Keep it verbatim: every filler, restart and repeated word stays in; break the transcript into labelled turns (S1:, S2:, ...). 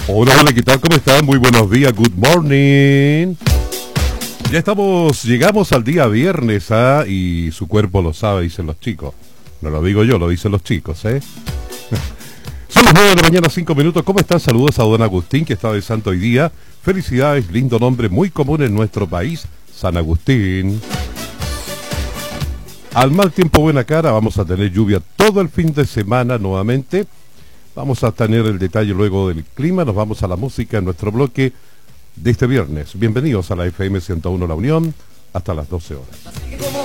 S1: Hola, hola, ¿qué tal? ¿Cómo están? Muy buenos días, good morning. Ya estamos, llegamos al día viernes, ¿ah? Y su cuerpo lo sabe, dicen los chicos. No lo digo yo, lo dicen los chicos, ¿eh? Son las nueve de la mañana, cinco minutos. ¿Cómo están? Saludos a don Agustín, que está de santo hoy día. Felicidades, lindo nombre, muy común en nuestro país, San Agustín. Al mal tiempo, buena cara, vamos a tener lluvia todo el fin de semana nuevamente. Vamos a tener el detalle luego del clima. Nos vamos a la música en nuestro bloque de este viernes. Bienvenidos a la F M ciento uno La Unión, hasta las doce horas.